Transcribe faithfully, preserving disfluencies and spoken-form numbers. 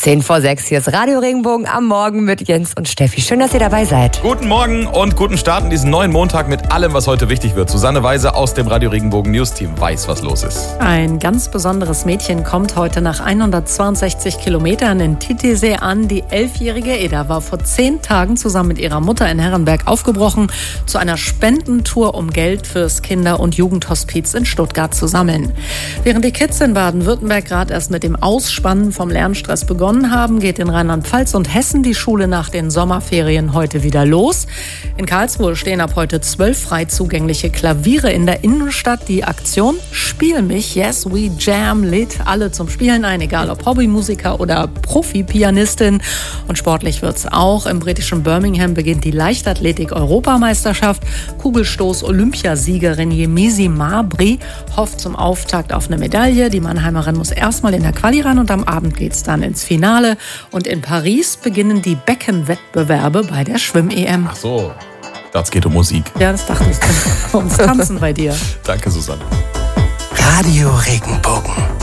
Zehn vor sechs, hier ist Radio Regenbogen am Morgen mit Jens und Steffi. Schön, dass ihr dabei seid. Guten Morgen und guten Start in diesen neuen Montag mit allem, was heute wichtig wird. Susanne Weise aus dem Radio Regenbogen News Team weiß, was los ist. Ein ganz besonderes Mädchen kommt heute nach hundertzweiundsechzig Kilometern in Titisee an. Die elfjährige Eda war vor zehn Tagen zusammen mit ihrer Mutter in Herrenberg aufgebrochen zu einer Spendentour, um Geld fürs Kinder- und Jugendhospiz in Stuttgart zu sammeln. Während die Kids in Baden-Württemberg gerade erst mit dem Ausspannen vom Lernstress begonnen haben, geht in Rheinland-Pfalz und Hessen die Schule nach den Sommerferien heute wieder los. In Karlsruhe stehen ab heute zwölf frei zugängliche Klaviere in der Innenstadt. Die Aktion Spiel mich, Yes We Jam lädt alle zum Spielen ein, egal ob Hobbymusiker oder Profi-Pianistin. Und sportlich wird's auch. Im britischen Birmingham beginnt die Leichtathletik-Europameisterschaft. Kugelstoß-Olympiasiegerin Yemisi Mabry hofft zum Auftakt auf eine Medaille. Die Mannheimerin muss erstmal in der Quali ran und am Abend geht's dann ins Finale. Und in Paris beginnen die Beckenwettbewerbe bei der Schwimm-E M. Ach so, das geht um Musik. Ja, das dachte ich. Ums Tanzen bei dir. Danke, Susanne. Radio Regenbogen.